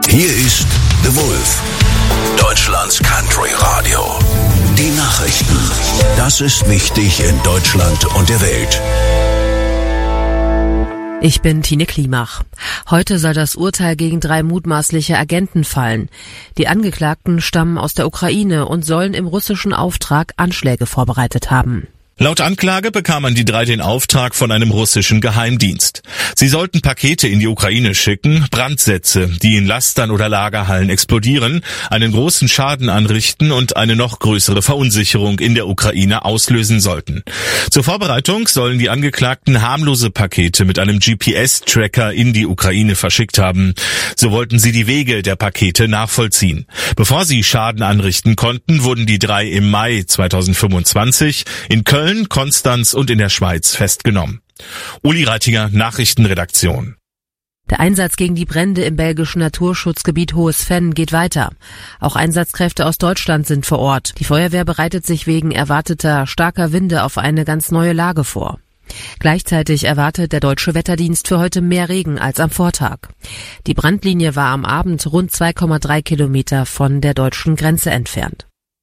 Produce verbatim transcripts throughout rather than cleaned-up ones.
Hier ist The Wolf, Deutschlands Country Radio. Die Nachrichten. Das ist wichtig in Deutschland und der Welt. Ich bin Tine Klimach. Heute soll das Urteil gegen drei mutmaßliche Agenten fallen. Die Angeklagten stammen aus der Ukraine und sollen im russischen Auftrag Anschläge vorbereitet haben. Laut Anklage bekamen die drei den Auftrag von einem russischen Geheimdienst. Sie sollten Pakete in die Ukraine schicken, Brandsätze, die in Lastern oder Lagerhallen explodieren, einen großen Schaden anrichten und eine noch größere Verunsicherung in der Ukraine auslösen sollten. Zur Vorbereitung sollen die Angeklagten harmlose Pakete mit einem G P S-Tracker in die Ukraine verschickt haben. So wollten sie die Wege der Pakete nachvollziehen. Bevor sie Schaden anrichten konnten, wurden die drei im Mai zweitausendfünfundzwanzig in Köln, Konstanz und in der Schweiz festgenommen. Uli Reitinger, Nachrichtenredaktion. Der Einsatz gegen die Brände im belgischen Naturschutzgebiet Hohes Venn geht weiter. Auch Einsatzkräfte aus Deutschland sind vor Ort. Die Feuerwehr bereitet sich wegen erwarteter starker Winde auf eine ganz neue Lage vor. Gleichzeitig erwartet der Deutsche Wetterdienst für heute mehr Regen als am Vortag. Die Brandlinie war am Abend rund zwei Komma drei Kilometer von der deutschen Grenze entfernt.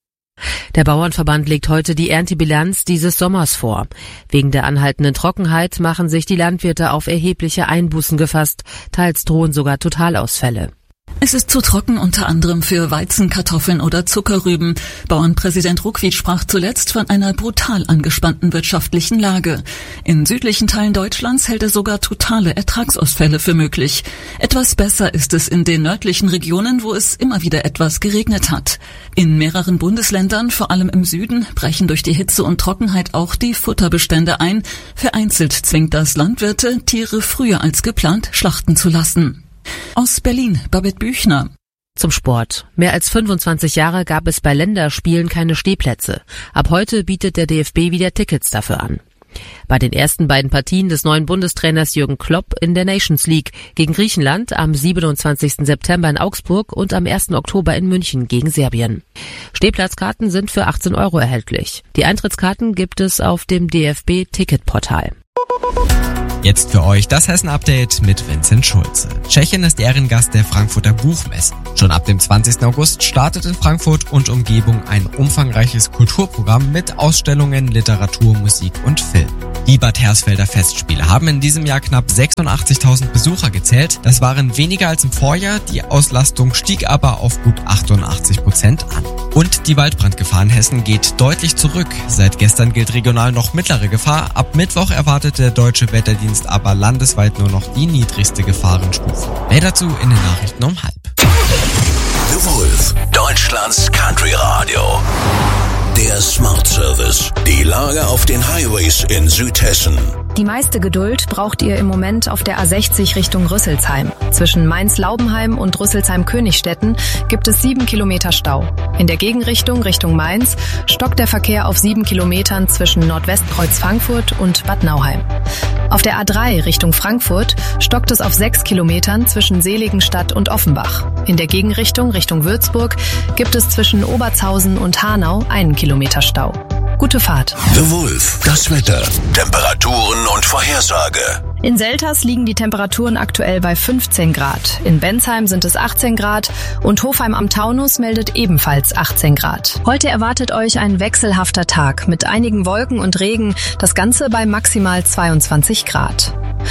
Der Bauernverband legt heute die Erntebilanz dieses Sommers vor. Wegen der anhaltenden Trockenheit machen sich die Landwirte auf erhebliche Einbußen gefasst, teils drohen sogar Totalausfälle. Es ist zu trocken, unter anderem für Weizen, Kartoffeln oder Zuckerrüben. Bauernpräsident Ruckwied sprach zuletzt von einer brutal angespannten wirtschaftlichen Lage. In südlichen Teilen Deutschlands hält er sogar totale Ertragsausfälle für möglich. Etwas besser ist es in den nördlichen Regionen, wo es immer wieder etwas geregnet hat. In mehreren Bundesländern, vor allem im Süden, brechen durch die Hitze und Trockenheit auch die Futterbestände ein. Vereinzelt zwingt das Landwirte, Tiere früher als geplant schlachten zu lassen. Aus Berlin, Babette Büchner. Zum Sport. Mehr als fünfundzwanzig Jahre gab es bei Länderspielen keine Stehplätze. Ab heute bietet der D F B wieder Tickets dafür an. Bei den ersten beiden Partien des neuen Bundestrainers Jürgen Klopp in der Nations League gegen Griechenland am siebenundzwanzigsten September in Augsburg und am ersten Oktober in München gegen Serbien. Stehplatzkarten sind für achtzehn Euro erhältlich. Die Eintrittskarten gibt es auf dem D F B-Ticketportal. Jetzt für euch das Hessen-Update mit Vincent Schulze. Tschechien ist Ehrengast der Frankfurter Buchmesse. Schon ab dem zwanzigsten August startet in Frankfurt und Umgebung ein umfangreiches Kulturprogramm mit Ausstellungen, Literatur, Musik und Film. Die Bad Hersfelder Festspiele haben in diesem Jahr knapp sechsundachtzigtausend Besucher gezählt. Das waren weniger als im Vorjahr, die Auslastung stieg aber auf gut achtundachtzig Prozent an. Und die Waldbrandgefahr in Hessen geht deutlich zurück. Seit gestern gilt regional noch mittlere Gefahr. Ab Mittwoch erwartet der Deutsche Wetterdienst aber landesweit nur noch die niedrigste Gefahrenstufe. Mehr dazu in den Nachrichten um halb. The Wolf, Deutschlands Country Radio. Der Smart Service. Die Lage auf den Highways in Südhessen. Die meiste Geduld braucht ihr im Moment auf der A sechzig Richtung Rüsselsheim. Zwischen Mainz-Laubenheim und Rüsselsheim-Königstetten gibt es sieben Kilometer Stau. In der Gegenrichtung Richtung Mainz stockt der Verkehr auf sieben Kilometern zwischen Nordwestkreuz-Frankfurt und Bad Nauheim. Auf der A drei Richtung Frankfurt stockt es auf sechs Kilometern zwischen Seligenstadt und Offenbach. In der Gegenrichtung Richtung Würzburg gibt es zwischen Obertshausen und Hanau einen Kilometer Stau. Gute Fahrt. The Wolf, das Wetter, Temperaturen und Vorhersage. In Selters liegen die Temperaturen aktuell bei fünfzehn Grad. In Bensheim sind es achtzehn Grad und Hofheim am Taunus meldet ebenfalls achtzehn Grad. Heute erwartet euch ein wechselhafter Tag mit einigen Wolken und Regen, das Ganze bei maximal zweiundzwanzig Grad.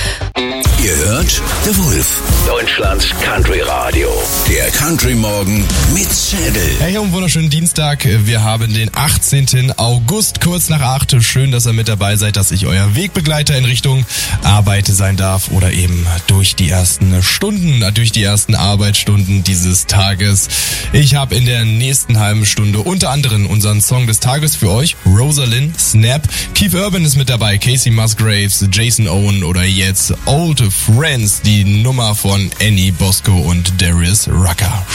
Ihr hört The Wolf, Deutschlands Country Radio. Der Country Morgen mit Zettel. Hey, um wunderschönen Dienstag. Wir haben den achtzehnten August, kurz nach acht. Schön, dass ihr mit dabei seid, dass ich euer Wegbegleiter in Richtung Arbeit sein darf oder eben durch die ersten Stunden, durch die ersten Arbeitsstunden dieses Tages. Ich habe in der nächsten halben Stunde unter anderem unseren Song des Tages für euch, Rosalind, Snap. Keith Urban ist mit dabei, Casey Musgraves, Jason Owen oder jetzt Old Friends, die Nummer von Annie Bosco und Darius Rucker.